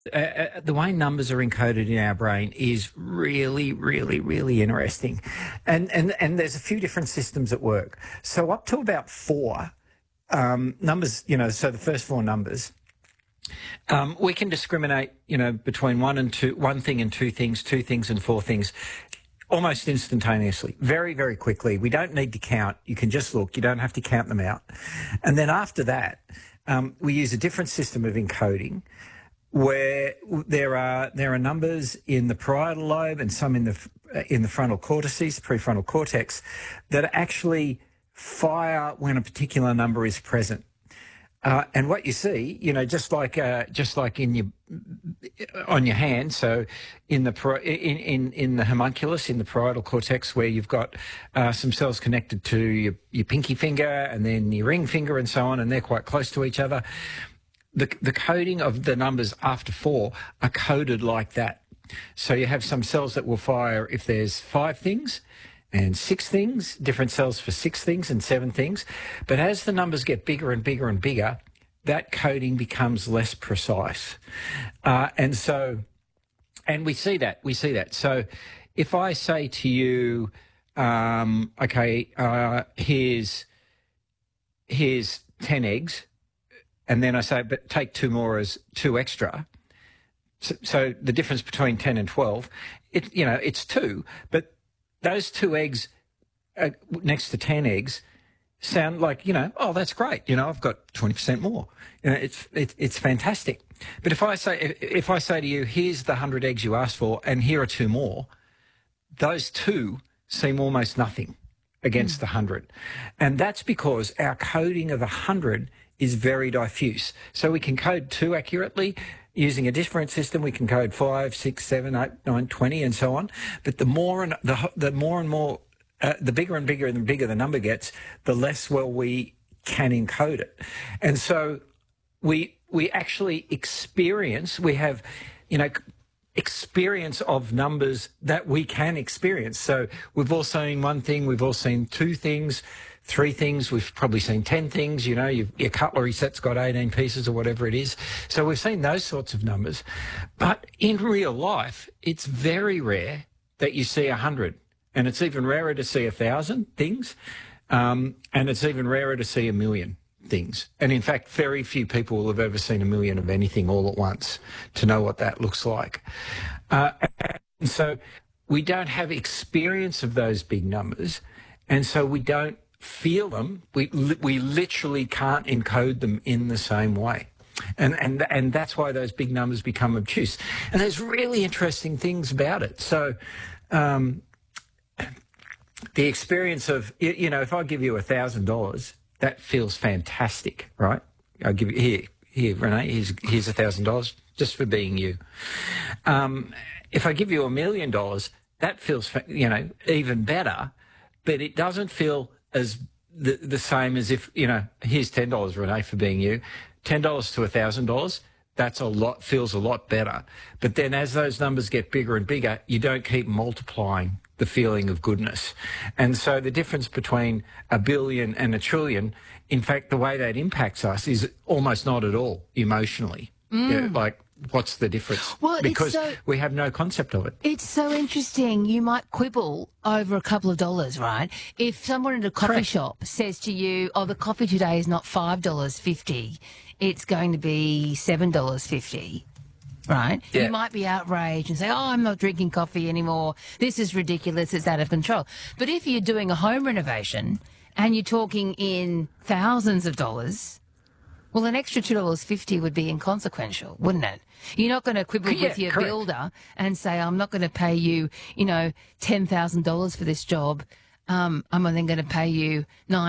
The way numbers are encoded in our brain is really, really, really interesting, and there's a few different systems at work. So up to about four numbers, so the first four numbers, we can discriminate, between one thing and two things and four things, almost instantaneously, very, very quickly. We don't need to count. You can just look. You don't have to count them out. And then after that, we use a different system of encoding, where there are numbers in the parietal lobe and some in the frontal cortices, prefrontal cortex, that actually fire when a particular number is present. And what you see, just like on your hand, so in the homunculus, in the parietal cortex, where you've got some cells connected to your pinky finger and then your ring finger and so on, and they're quite close to each other. The coding of the numbers after four are coded like that. So you have some cells that will fire if there's five things, and six things, different cells for six things and seven things. But as the numbers get bigger and bigger and bigger, that coding becomes less precise. And we see that. So if I say to you, here's 10 eggs, and then I say, but take two more as two extra. So the difference between 10 and 12, it's two, but those two eggs next to 10 eggs sound like, oh, that's great. I've got 20% more. It's fantastic. But if I say to you, here's the 100 eggs you asked for, and here are two more, those two seem almost nothing against the 100. And that's because our coding of 100 is very diffuse. So we can code two accurately. Using a different system, we can code 5, 6, 7, 8, 9, 20, and so on. But the bigger and bigger the number gets, the less well we can encode it. And so we actually we have, experience of numbers that we can experience. So we've all seen one thing, we've all seen two things, three things, we've probably seen 10 things, your cutlery set's got 18 pieces or whatever it is. So we've seen those sorts of numbers. But in real life, it's very rare that you see 100. And it's even rarer to see 1,000 things. And it's even rarer to see 1,000,000 things. And in fact, very few people will have ever seen 1,000,000 of anything all at once to know what that looks like. And so we don't have experience of those big numbers. And so we don't feel them. We literally can't encode them in the same way. And that's why those big numbers become obtuse. And there's really interesting things about it. So the experience of, if I give you $1,000, that feels fantastic, right? I'll give you, here, Renee, here's $1,000 just for being you. If I give you $1 million, that feels, even better, but it doesn't feel as the same as if, here's $10, Renee, for being you. $10 to $1,000, that's feels a lot better. But then as those numbers get bigger and bigger, you don't keep multiplying the feeling of goodness. And so the difference between a billion and a trillion, in fact, the way that impacts us is almost not at all emotionally. What's the difference? Well, because we have no concept of it. It's so interesting. You might quibble over a couple of dollars, right? If someone at a coffee shop says to you, oh, the coffee today is not $5.50, it's going to be $7.50. Right? Yeah. You might be outraged and say, oh, I'm not drinking coffee anymore. This is ridiculous. It's out of control. But if you're doing a home renovation and you're talking in thousands of dollars, well, an extra $2.50 would be inconsequential, wouldn't it? You're not going to quibble with your builder and say, I'm not going to pay you, $10,000 for this job. I'm then going to pay you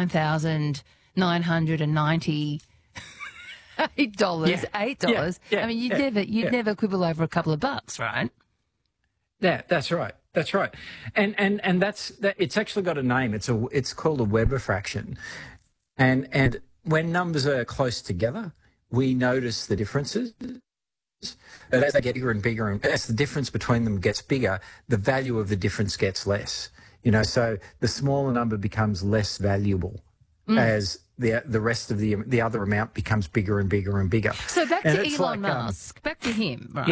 $9,990. $8. Yeah, I mean, you'd never quibble over a couple of bucks, right? Yeah, that's right. That's right. And it's actually got a name. It's called a Weber fraction. And when numbers are close together, we notice the differences. But as they get bigger and bigger, and as the difference between them gets bigger, the value of the difference gets less. So the smaller number becomes less valuable as the rest of the other amount becomes bigger and bigger and bigger. So back And to it's Elon like, Musk, back to him, right?